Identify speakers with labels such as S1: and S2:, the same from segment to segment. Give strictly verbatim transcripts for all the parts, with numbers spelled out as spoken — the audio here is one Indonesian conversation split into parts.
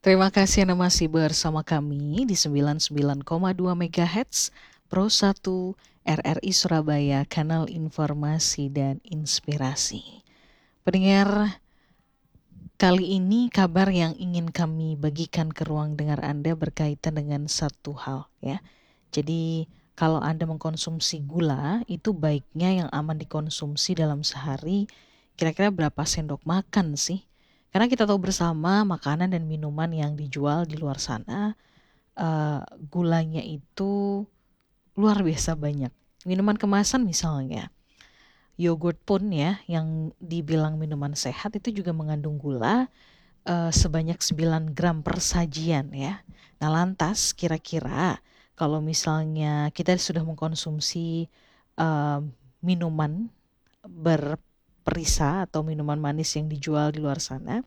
S1: Terima kasih Anda masih bersama kami di sembilan puluh sembilan koma dua megahertz Pro satu R R I Surabaya, kanal informasi dan inspirasi. Pendengar, kali ini kabar yang ingin kami bagikan ke ruang dengar Anda berkaitan dengan satu hal ya. Jadi kalau Anda mengkonsumsi gula, itu baiknya yang aman dikonsumsi dalam sehari kira-kira berapa sendok makan sih? Karena kita tahu bersama makanan dan minuman yang dijual di luar sana, eh, gulanya itu luar biasa banyak. Minuman kemasan misalnya, yogurt pun ya yang dibilang minuman sehat itu juga mengandung gula eh, sebanyak sembilan gram per sajian ya. Nah lantas kira-kira kalau misalnya kita sudah mengkonsumsi eh, minuman berperisa atau minuman manis yang dijual di luar sana,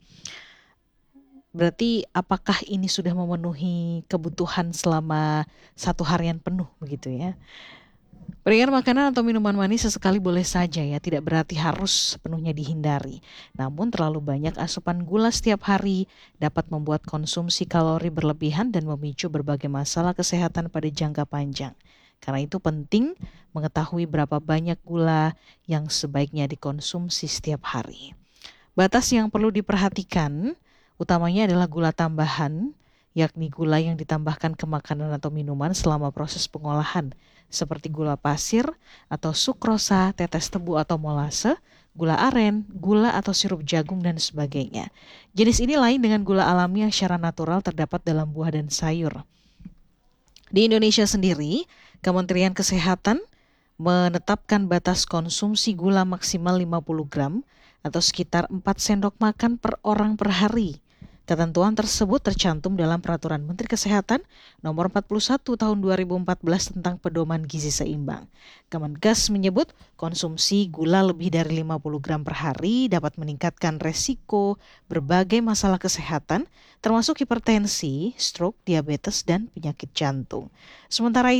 S1: berarti apakah ini sudah memenuhi kebutuhan selama satu harian penuh begitu ya? Pendengar, makanan atau minuman manis sesekali boleh saja ya, tidak berarti harus sepenuhnya dihindari. Namun terlalu banyak asupan gula setiap hari dapat membuat konsumsi kalori berlebihan dan memicu berbagai masalah kesehatan pada jangka panjang. Karena itu penting mengetahui berapa banyak gula yang sebaiknya dikonsumsi setiap hari. Batas yang perlu diperhatikan utamanya adalah gula tambahan, yakni gula yang ditambahkan ke makanan atau minuman selama proses pengolahan, seperti gula pasir atau sukrosa, tetes tebu atau molase, gula aren, gula atau sirup jagung, dan sebagainya. Jenis ini lain dengan gula alami yang secara natural terdapat dalam buah dan sayur. Di Indonesia sendiri, Kementerian Kesehatan menetapkan batas konsumsi gula maksimal lima puluh gram atau sekitar empat sendok makan per orang per hari. Ketentuan tersebut tercantum dalam Peraturan Menteri Kesehatan Nomor empat puluh satu Tahun dua ribu empat belas tentang Pedoman Gizi Seimbang. Kemenkes menyebut konsumsi gula lebih dari lima puluh gram per hari dapat meningkatkan resiko berbagai masalah kesehatan termasuk hipertensi, stroke, diabetes, dan penyakit jantung. Sementara